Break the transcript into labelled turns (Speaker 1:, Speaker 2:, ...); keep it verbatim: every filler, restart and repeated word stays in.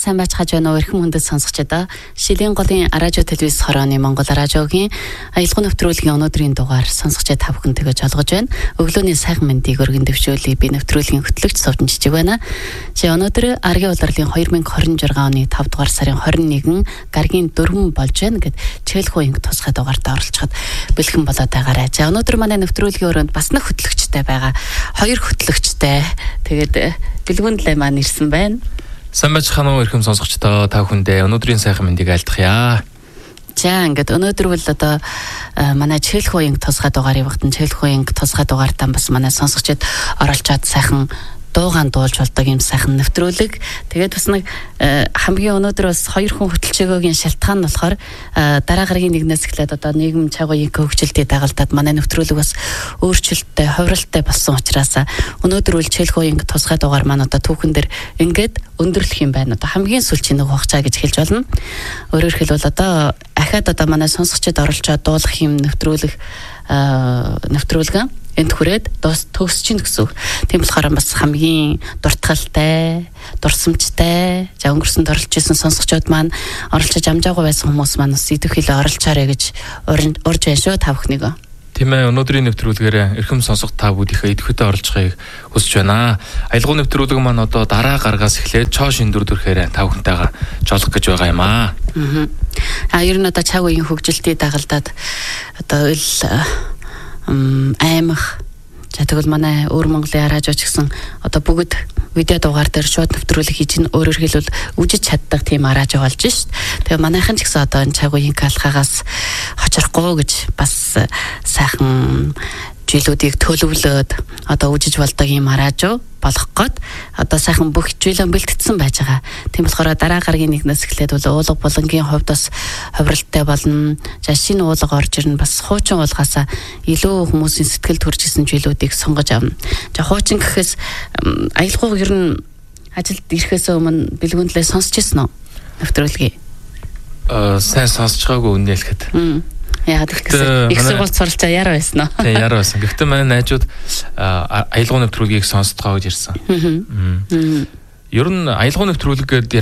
Speaker 1: Сайн байцгааж байна уу эрхэм хүндэт сонсогчдоо. Шилийн голын радио телевиз хорооны Монгол радиогийн аялал нэвтрүүлгийн өнөөдрийн дугаар сонсогчдод та бүхэнтэйгээ жолгож байна. Өглөөний сайхан мэндийг өргөн дэвшүүлье. Би нэвтрүүлгийн хөтлөгч Совдон Жижиг байна. Чи өнөөдөр Аргийн улирлын two thousand twenty-six оны five дугаар сарын twenty-one гаргийн дөрвөн болж байна гэд Челхүү инг тусгай дугаартаа оролцоход бэлхэн болоод байгаарай. За өнөөдөр манай нэвтрүүлгийн өрөөнд бас нэг хөтлөгчтэй байгаа. Хоёр хөтлөгчтэй. Тэгээд бэлгүндлээ маань ирсэн байна.
Speaker 2: Сайн байцгаана уу эрхэм сонсогчдоо та бүхэндээ өнөөдрийн сайхан мэндийг айлтгая.
Speaker 1: За ингээд өнөөдөр бол одоо манай Челхүү инг тусгай дугаарыг багтан Челхүү инг тусгай дугаартаа бас манай сонсогчдод оролцоод сайхан дуугаан дуулж болдог юм сайхан нэвтрүүлэг. Тэгээд бас нэг хамгийн өнөөдөр бас хоёр хүн хөтөлчөөгөөгийн шалтгаан нь болохоор дараа гарагийн нэгнээс эхлээд одоо нийгэм чагуугийн хөгжилтийн дагалдаад манай нэвтрүүлэг бас өөрчлөлттэй, хувиралтай болсон учраас өнөөдөр үл Челхүү инг тусгай дугаар маань одоо түүхэн дээр ингээд өндөрлөх юм байна. Одоо хамгийн сүүлчийн нэг хугацаа гэж хэлж болно. Өөрөөр хэлбэл одоо ахаад одоо манай сонсогчдод оролцоод дуулах юм нэвтрүүлэг нэвтрүүлгэн энд хүрээд дуус төгсөж чинь гэсэн үг. Тийм болохоор бас хамгийн дуртгалтай, дурсамжтай, за өнгөрсөнд оролцож исэн сонсогчдод маань оролцож амжаагүй байсан хүмүүс маань бас идэвхтэй оролцоорой гэж урьж байна шүү та бүхнийгөө.
Speaker 2: Тийм ээ, өнөөдрийн нэвтрүүлгээр эрхэм сонсогч та бүдийнхээ идэвхтэй оролцохыг хүсэж байна. Аялал нэвтрүүлэг маань одоо дараа гаргаас эхлээд чоо шиндүр дүрхээр та бүхэнтэйгээ жолох гэж байгаа юм аа.
Speaker 1: Аа. А ер нь одоо чагуугийн хөгжилтийн дагалдаад одоо ил аймах за тэгвэл манай өөр Монголын радио ч гэсэн одоо бүгд видео дугаар дээр шууд нэвтрүүлэг хийж ин өөрөөр хэлбэл үжиж чаддаг тийм радио болж шít. Тэгээ манайхан ч гэсэн одоо энэ чагуугийн калхагаас хочрохгүй гэж бас сайхан жилүүдийг төлөвлөөд одоо үжиж болдог юм радио болох гээд одоо сайхан бүх жилэн бэлтгэсэн байж байгаа. Тийм болохоор дараа гарагийн нэгнээс эхлээд бол уулга булангийн хувьд бас хувиралтай болно. За шинэ уулга орж ирнэ бас хуучин уулгаасаа илүү хүмүүсийн сэтгэл төржсэн жилүүдийг сонгож авна. За хуучин гэхээс аялгау ер нь ажилд ирэхээс өмнө бэлгүндлээ сонсч ирсэн үү? Нэвтрүүлгийг.
Speaker 2: Аа сайн сонсч байгаагүй үнэ хэлэхэд.
Speaker 1: Яг тэгэхээр их сургууль суралцаа яар байсан уу?
Speaker 2: Тийм яар байсан. Гэхдээ манай найзууд аялал нэвтрүүлгийг сонсдгоо гэж ирсэн. Ер нь аялал нэвтрүүлгээд